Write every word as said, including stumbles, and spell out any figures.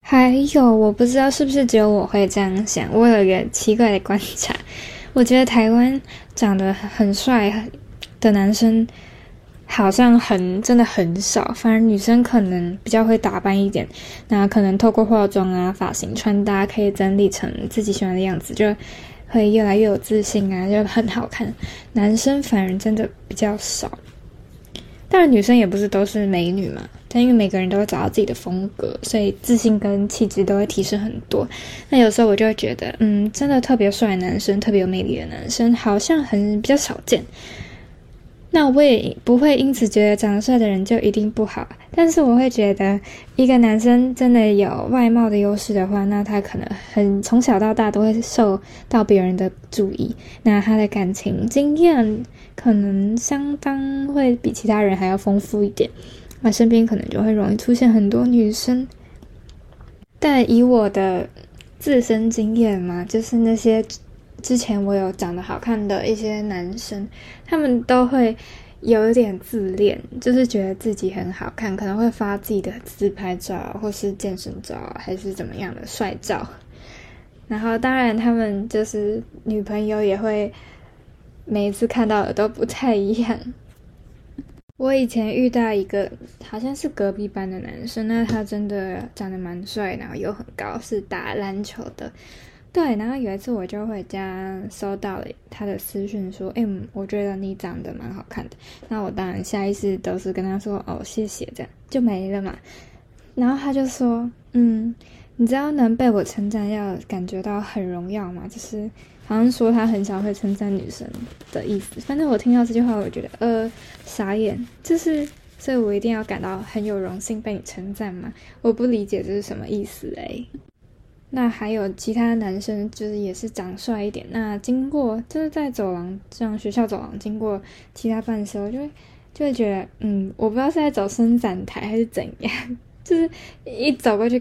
还有，我不知道是不是只有我会这样想，我有一个奇怪的观察，我觉得台湾长得很帅的男生好像很真的很少，反而女生可能比较会打扮一点，那可能透过化妆啊、发型、穿搭可以整理成自己喜欢的样子，就会越来越有自信啊，就很好看。男生反而真的比较少。当然女生也不是都是美女嘛，但因为每个人都会找到自己的风格，所以自信跟气质都会提升很多。那有时候我就会觉得嗯，真的特别帅的男生，特别有魅力的男生好像很比较少见。那我也不会因此觉得长得帅的人就一定不好，但是我会觉得一个男生真的有外貌的优势的话，那他可能很从小到大都会受到别人的注意，那他的感情经验可能相当会比其他人还要丰富一点，那身边可能就会容易出现很多女生。但以我的自身经验嘛，就是那些之前我有长得好看的一些男生，他们都会有一点自恋，就是觉得自己很好看，可能会发自己的自拍照或是健身照还是怎么样的帅照，然后当然他们就是女朋友也会每一次看到的都不太一样。我以前遇到一个好像是隔壁班的男生，那他真的长得蛮帅，然后又很高，是打篮球的。对，然后有一次我就回家收到了他的私讯说，哎、欸，我觉得你长得蛮好看的。那我当然下意识都是跟他说，哦，谢谢，这样就没了嘛。然后他就说，嗯，你知道能被我称赞要感觉到很荣耀吗？就是好像说他很少会称赞女生的意思。反正我听到这句话，我觉得呃傻眼，就是所以我一定要感到很有荣幸被你称赞吗？我不理解这是什么意思诶。那还有其他男生就是也是长帅一点，那经过就是在走廊像学校走廊经过其他班的时候，就会就会觉得嗯，我不知道是在走伸展台还是怎样，就是一走过去